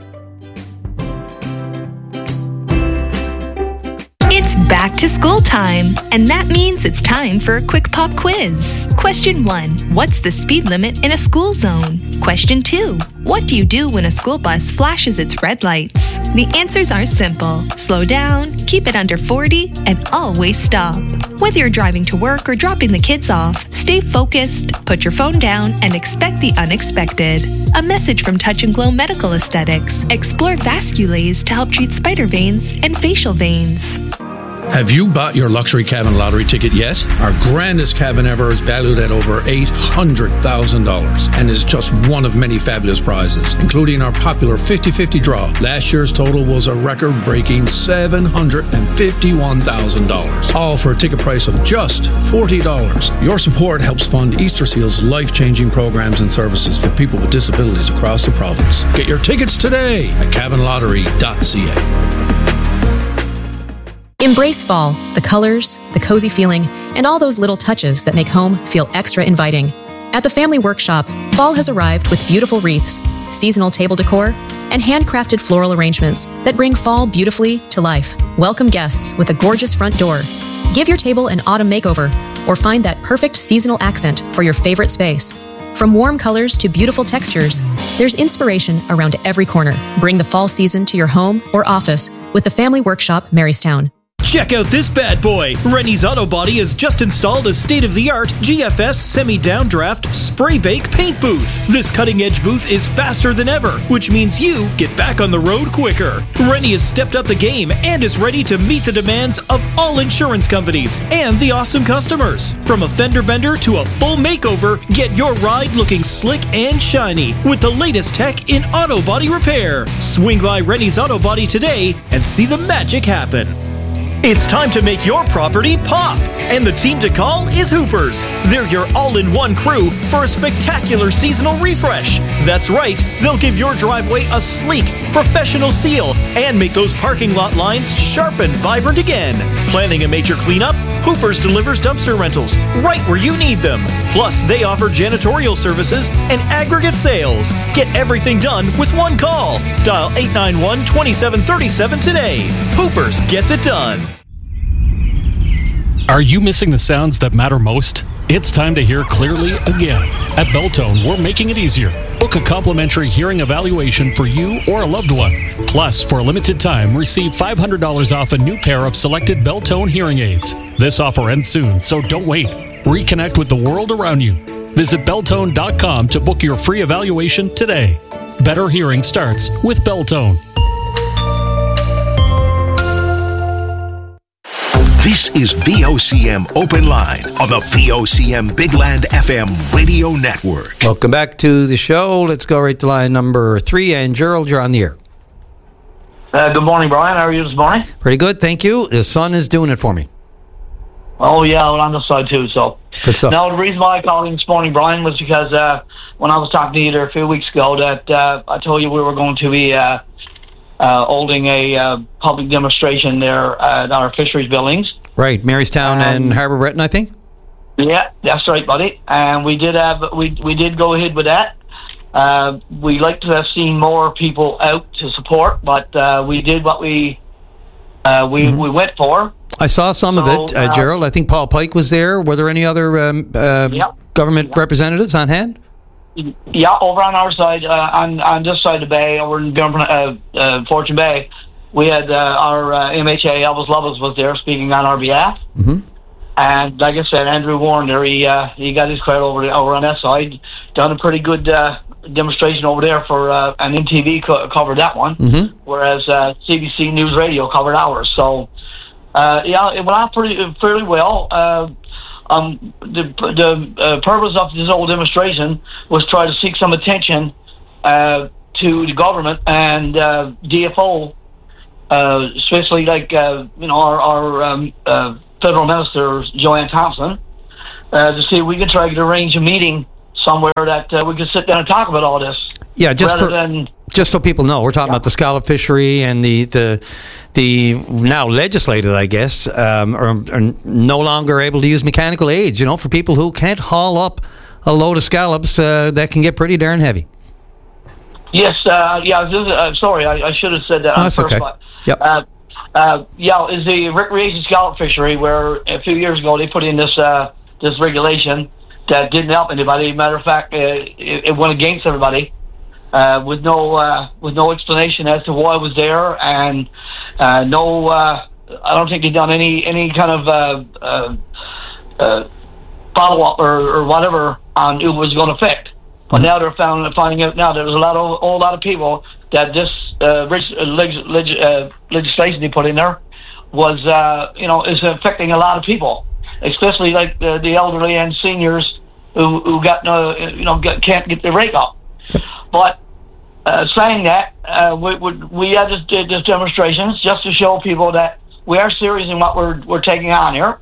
It's back to school time, and that means it's time for a quick pop quiz. Question 1. What's the speed limit in a school zone? Question 2. What do you do when a school bus flashes its red lights? The answers are simple. Slow down, keep it under 40, and always stop. Whether you're driving to work or dropping the kids off, stay focused, put your phone down, and expect the unexpected. A message from Touch and Glow Medical Aesthetics. Explore Vasculase to help treat spider veins and facial veins. Have you bought your luxury cabin lottery ticket yet? Our grandest cabin ever is valued at over $800,000 and is just one of many fabulous prizes, including our popular 50-50 draw. Last year's total was a record-breaking $751,000, all for a ticket price of just $40. Your support helps fund Easter Seal's life-changing programs and services for people with disabilities across the province. Get your tickets today at cabinlottery.ca. Embrace fall, the colors, the cozy feeling, and all those little touches that make home feel extra inviting. At the Family Workshop, fall has arrived with beautiful wreaths, seasonal table decor, and handcrafted floral arrangements that bring fall beautifully to life. Welcome guests with a gorgeous front door. Give your table an autumn makeover, or find that perfect seasonal accent for your favorite space. From warm colors to beautiful textures, there's inspiration around every corner. Bring the fall season to your home or office with the Family Workshop, Marystown. Check out this bad boy. Rennie's Auto Body has just installed a state-of-the-art GFS semi-downdraft spray bake paint booth. This cutting-edge booth is faster than ever, which means you get back on the road quicker. Rennie has stepped up the game and is ready to meet the demands of all insurance companies and the awesome customers. From a fender bender to a full makeover, get your ride looking slick and shiny with the latest tech in auto body repair. Swing by Rennie's Auto Body today and see the magic happen. It's time to make your property pop, and the team to call is Hoopers. They're your all-in-one crew for a spectacular seasonal refresh. That's right, they'll give your driveway a sleek, professional seal and make those parking lot lines sharp and vibrant again. Planning a major cleanup? Hoopers delivers dumpster rentals right where you need them. Plus, they offer janitorial services and aggregate sales. Get everything done with one call. Dial 891-2737 today. Hoopers gets it done. Are you missing the sounds that matter most? It's time to hear clearly again. At Belltone, we're making it easier. Book a complimentary hearing evaluation for you or a loved one. Plus, for a limited time, receive $500 off a new pair of selected Belltone hearing aids. This offer ends soon, so don't wait. Reconnect with the world around you. Visit Belltone.com to book your free evaluation today. Better hearing starts with Belltone. This is VOCM Open Line on the VOCM Big Land FM radio network. Welcome back to the show. Let's go right to line number 3. And Gerald, you're on the air. Good morning, Brian. How are you this morning? Pretty good, thank you. The sun is doing it for me. Oh, yeah, well, on this side, too. So, good stuff. Now, the reason why I called in this morning, Brian, was because when I was talking to you there a few weeks ago, that I told you we were going to be holding a public demonstration there at our fisheries buildings. Right, Marystown and Harbour Breton, I think? Yeah, that's right, buddy. And we did go ahead with that. We like to have seen more people out to support, but we did what we went for. I saw some of it, Gerald. I think Paul Pike was there. Were there any other government representatives on hand? Yeah, over on our side, on this side of the bay, over in Fortune Bay, we had our MHA Elvis Lovelace was there speaking on our behalf. Mm-hmm. And like I said, Andrew Warren there, he got his credit over on that side. Done a pretty good demonstration over there for and NTV covered that one, Mm-hmm. whereas CBC News Radio covered ours. So it went out fairly well. The purpose of this whole demonstration was try to seek some attention to the government and DFO, especially like our Federal Minister Joanne Thompson, to see if we can try to arrange a meeting somewhere that we could sit down and talk about all this. Yeah, just so people know, we're talking about the scallop fishery and the now legislated, I guess, are no longer able to use mechanical aids. For people who can't haul up a load of scallops that can get pretty darn heavy. Yes, sorry, I should have said that. Oh, that's okay. Yep. Is the recreation scallop fishery where a few years ago they put in this regulation that didn't help anybody. Matter of fact, it went against everybody with no explanation as to why it was there, and I don't think they've done any kind of follow up or whatever on who it was going to affect. But now they're finding out now there's a whole lot of people that this legislation they put in there was is affecting a lot of people, especially like the elderly and seniors who can't get their rate up. But saying that, we just did this demonstrations just to show people that we are serious in what we're taking on here.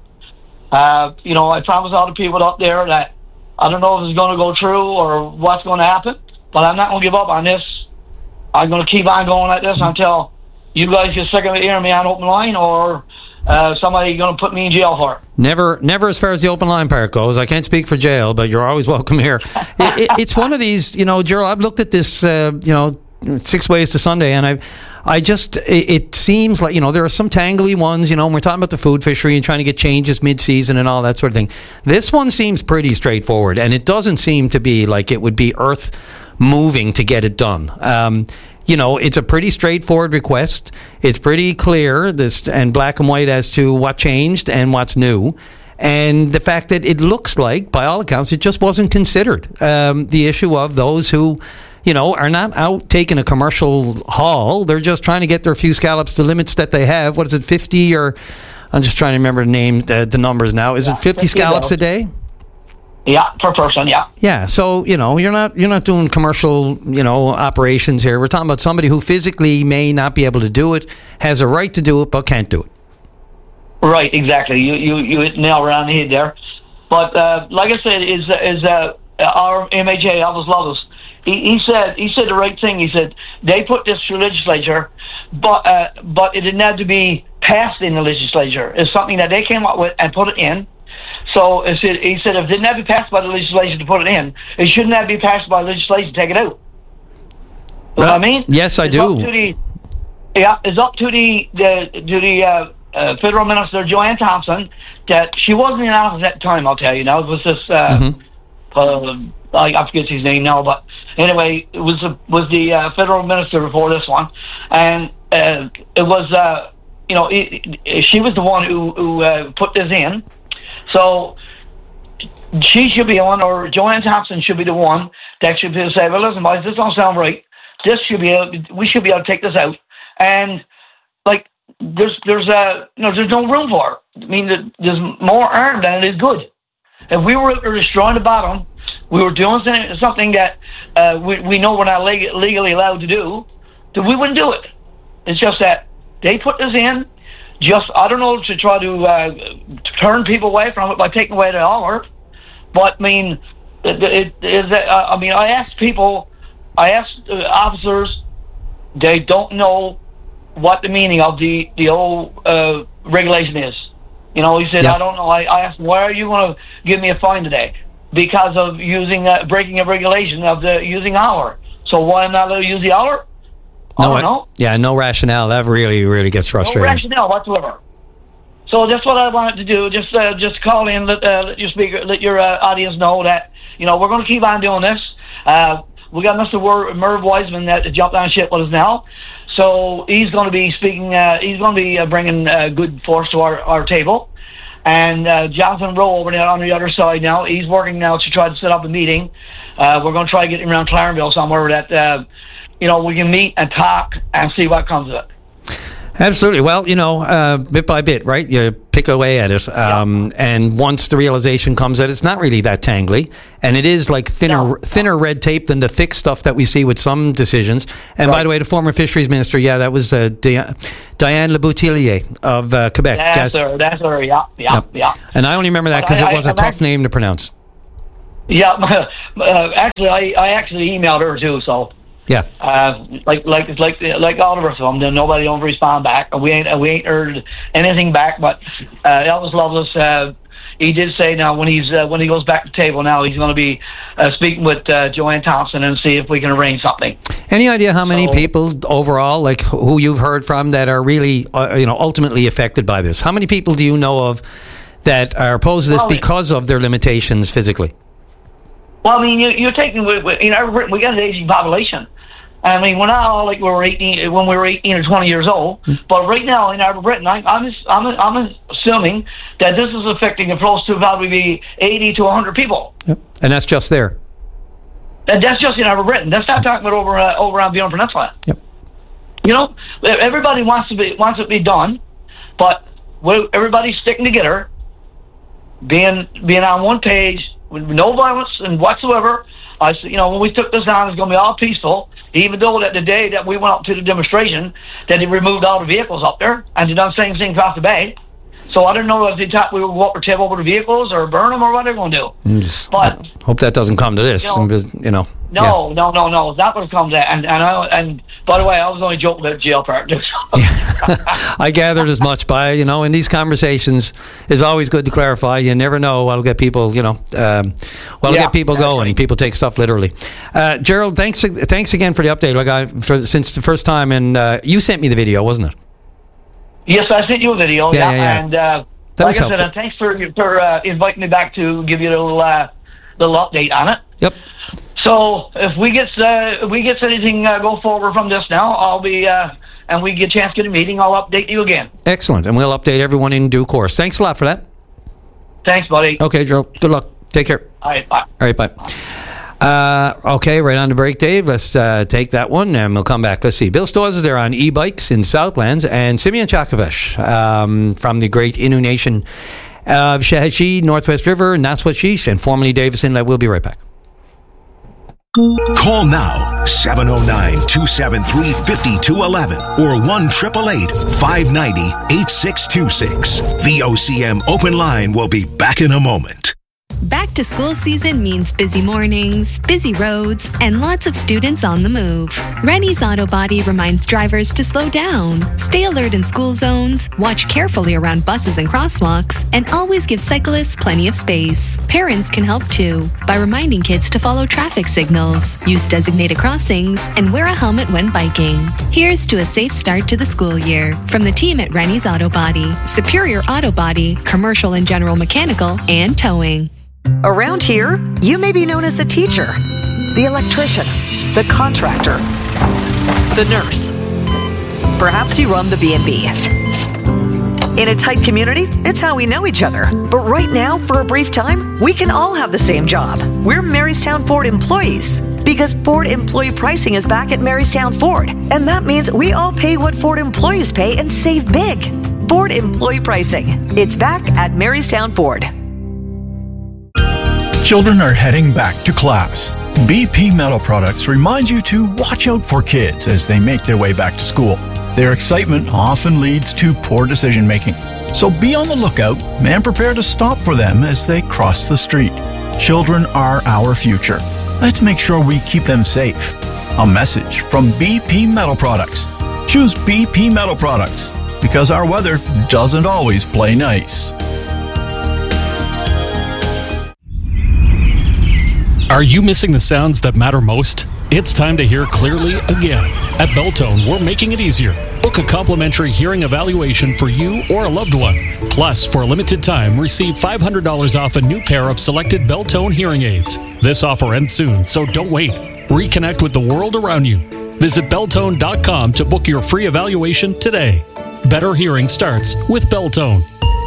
I promise all the people up there that I don't know if it's going to go true or what's going to happen, but I'm not going to give up on this. I'm going to keep on going like this until you guys get sick of hearing me on open line or somebody going to put me in jail for it. Never as far as the open line part goes. I can't speak for jail, but you're always welcome here. It's one of these, Gerald, I've looked at this, 6 Ways to Sunday, and it seems like, there are some tangly ones, and we're talking about the food fishery and trying to get changes mid-season and all that sort of thing. This one seems pretty straightforward, and it doesn't seem to be like it would be earth-moving to get it done. It's a pretty straightforward request. It's pretty clear, and black and white as to what changed and what's new. And the fact that it looks like, by all accounts, it just wasn't considered. The issue of those who are not out taking a commercial haul. They're just trying to get their few scallops, the limits that they have. What is it, 50 or... I'm just trying to remember the numbers now. Is it 50 scallops a day? Yeah, per person, yeah. Yeah, so, you're not doing commercial, operations here. We're talking about somebody who physically may not be able to do it, has a right to do it, but can't do it. Right, exactly. You hit the nail around the head there. But, like I said, is our MHA, Elvis Lovelace, he said the right thing. He said they put this through legislature, but it didn't have to be passed in the legislature. It's something that they came up with and put it in. So he said if it didn't have to be passed by the legislature to put it in, it shouldn't have to be passed by the legislature to take it out. You know what I mean? Yes, I do. It's up to the Federal Minister Joanne Thompson that she wasn't in office at the time. I'll tell you now. It was this. I forget his name now, but anyway, it was the federal minister before this one, and it was she was the one who put this in, so she should be on, or Joanne Thompson should be the one that should be say, well, listen, boys, this don't sound right. We should be able to take this out, and like there's no room for it. I mean, there's more harm than it is good. If we were destroying the bottom, we were doing something that we know we're not legally allowed to do, then we wouldn't do it. It's just that they put this in, I don't know, to try to turn people away from it by taking away the hour. But, I mean, I asked officers, they don't know what the meaning of the old regulation is. He said, I don't know. I asked him, why are you going to give me a fine today? Because of breaking a regulation of the using hour. So why not allowed to use the hour? I don't know. Yeah, no rationale. That really, really gets frustrating. No rationale whatsoever. So that's what I wanted to do. Just call in, let your speaker, let your audience know that we're going to keep on doing this. We got Mr. Merv Wiseman that jumped on ship with us now. So he's going to be speaking. He's going to be bringing good force to our table. And Jonathan Rowe over there on the other side now, he's working now to try to set up a meeting. We're going to try to get him around Clarenville somewhere that, we can meet and talk and see what comes of it. Absolutely. Well, bit by bit, right? You pick away at it. And once the realization comes that it's not really that tangly, and it is like thinner red tape than the thick stuff that we see with some decisions. And by the way, the former fisheries minister, that was Diane Leboutillier of Quebec. That's her, yeah. And I only remember that because it was a tough name to pronounce. Yeah, actually, I actually emailed her too, so... Yeah. Like all of us, nobody don't respond back. We ain't heard anything back. But Elvis Loveless, he did say now when he goes back to the table now he's going to be speaking with Joanne Thompson and see if we can arrange something. Any idea how many people overall, like who you've heard from, that are really ultimately affected by this? How many people do you know of that are opposed to this because of their limitations physically? Well, I mean, you're taking we got an aging population. I mean, we're not all like we were 18 when we were 18 or 20 years old. But right now in Arbor Britain, I'm assuming that this is affecting close to probably 80 to 100 people. Yep. And that's just there. And that's just in Arbor Britain. That's not talking about over on Bjorn Peninsula. Yep. Everybody wants it to be done, but everybody's sticking together, being on one page. With no violence and whatsoever. When we took this on, it's going to be all peaceful. Even though that the day that we went up to the demonstration, that they removed all the vehicles up there and they done the same thing across the bay. So I don't know if they thought we would go up or take over the vehicles or burn them or what they're going to do. But hope that doesn't come to this. No, it's not what it comes at. And by the way, I was only joking about jail part. I gathered as much by, in these conversations, it's always good to clarify. You never know what'll get people, get people going. Right. People take stuff literally. Gerald, thanks again for the update. Since the first time, and you sent me the video, wasn't it? Yes, I sent you a video. Yeah. And like I said, thanks for inviting me back to give you a little update on it. Yep. So if we get anything go forward from this now, I'll be and we get a chance to get a meeting, I'll update you again. Excellent, and we'll update everyone in due course. Thanks a lot for that. Thanks, buddy. Okay, Gerald. Good luck. Take care. All right, bye. All right, bye. Okay, right on the break, Dave. Let's take that one, and we'll come back. Let's see. Bill Stores is there on e-bikes in Southlands, and Simeon Chakavesh from the great Innu Nation of Shahashi, Northwest River, and that's what she's, and formerly Davis Inlet. We'll be right back. Call now 709-273-5211 or 1-888-590-8626. VOCM Open Line will be back in a moment. Back to school season means busy mornings, busy roads, and lots of students on the move. Rennie's Auto Body reminds drivers to slow down, stay alert in school zones, watch carefully around buses and crosswalks, and always give cyclists plenty of space. Parents can help too by reminding kids to follow traffic signals, use designated crossings, and wear a helmet when biking. Here's to a safe start to the school year from the team at Rennie's Auto Body, Superior Auto Body, Commercial and General Mechanical, and Towing. Around here, you may be known as the teacher, the electrician, the contractor, the nurse. Perhaps you run the B&B. In a tight community, it's how we know each other. But right now, for a brief time, we can all have the same job. We're Marystown Ford employees. Because Ford employee pricing is back at Marystown Ford. And that means we all pay what Ford employees pay and save big. Ford employee pricing. It's back at Marystown Ford. Children are heading back to class. BP Metal Products reminds you to watch out for kids as they make their way back to school. Their excitement often leads to poor decision making. So be on the lookout and prepare to stop for them as they cross the street. Children are our future. Let's make sure we keep them safe. A message from BP Metal Products. Choose BP Metal Products because our weather doesn't always play nice. Are you missing the sounds that matter most? It's time to hear clearly again. At Beltone, we're making it easier. Book a complimentary hearing evaluation for you or a loved one. Plus, for a limited time, receive $500 off a new pair of selected Beltone hearing aids. This offer ends soon, so don't wait. Reconnect with the world around you. Visit Beltone.com to book your free evaluation today. Better hearing starts with Beltone.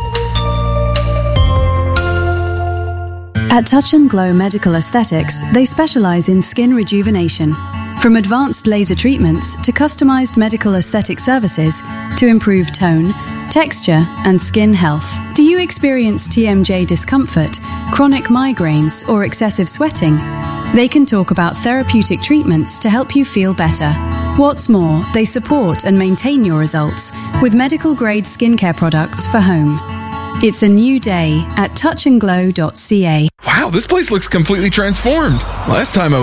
At Touch and Glow Medical Aesthetics, they specialize in skin rejuvenation. From advanced laser treatments to customized medical aesthetic services to improve tone, texture, and skin health. Do you experience TMJ discomfort, chronic migraines, or excessive sweating? They can talk about therapeutic treatments to help you feel better. What's more, they support and maintain your results with medical-grade skincare products for home. It's a new day at touchandglow.ca. Wow, this place looks completely transformed. Last time I